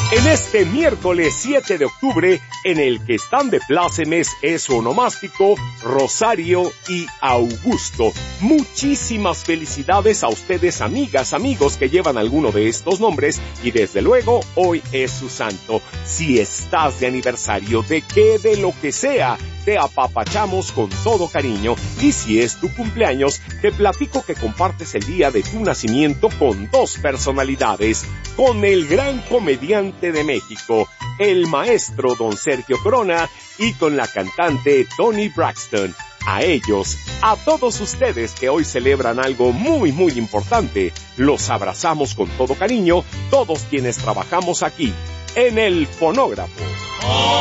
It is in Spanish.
En este miércoles 7 de octubre, en el que están de plácemes es su onomástico, Rosario y Augusto. Muchísimas felicidades a ustedes, amigas, amigos que llevan alguno de estos nombres, y desde luego, hoy es su santo. Si estás de aniversario, de qué, de lo que sea, te apapachamos con todo cariño, y si es tu cumpleaños, te platico que compartes el día de tu nacimiento con dos personalidades, con el gran comediante de México, el maestro don Sergio Corona, y con la cantante Toni Braxton. A ellos, a todos ustedes que hoy celebran algo muy muy importante, los abrazamos con todo cariño, todos quienes trabajamos aquí, en el fonógrafo.